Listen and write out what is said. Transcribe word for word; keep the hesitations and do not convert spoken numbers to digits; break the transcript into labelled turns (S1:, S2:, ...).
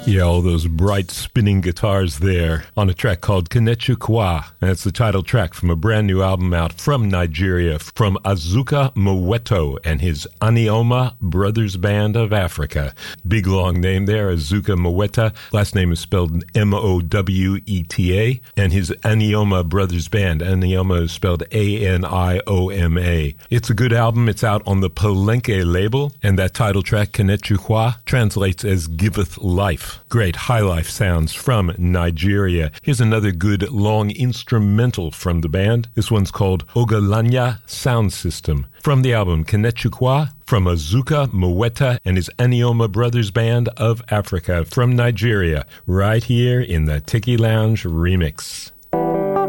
S1: Yeah, all those bright spinning guitars there on a track called Kenechu Kwa. That's the title track from a brand new album out from Nigeria from Azuka Moweto and his Anioma Brothers Band of Africa. Big long name there, Azuka Moweta. Last name is spelled M O W E T A. And his Anioma Brothers Band. Anioma is spelled A N I O M A. It's a good album. It's out on the Palenque label. And that title track, Kenechu Kwa, translates as Giveth Life. Great high life sounds from Nigeria. Here's another good long instrumental from the band. This one's called Ogalanya Sound System. From the album Kenechu Kwa, from Azuka Moweta and his Anioma Brothers Band of Africa from Nigeria, right here in the Tiki Lounge remix.